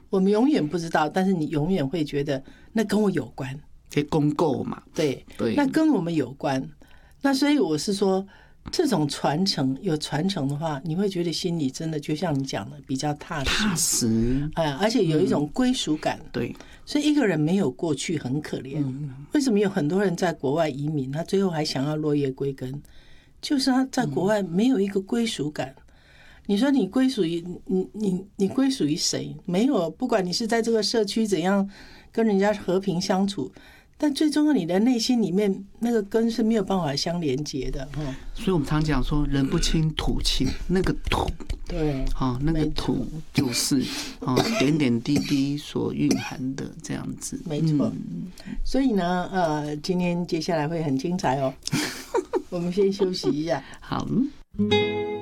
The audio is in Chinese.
我们永远不知道，但是你永远会觉得那跟我有关， 可以公购嘛？ 对，那跟我们有关。那所以我是说，这种传承有传承的话，你会觉得心里真的就像你讲的比较踏实，而且有一种归属感。 对， 所以一个人没有过去很可怜。为什么有很多人在国外移民，他最后还想要落叶归根？就是他在国外没有一个归属感。你说你归属于你归属于谁？没有，不管你是在这个社区怎样跟人家和平相处，但最终你的内心里面那个根是没有办法相连接的。 所以我们常讲说人不亲土亲，那个土， 对， 那个土就是点点滴滴所蕴含的这样子。 没错。所以呢，今天接下来会很精彩哦。我们先休息一下。 好。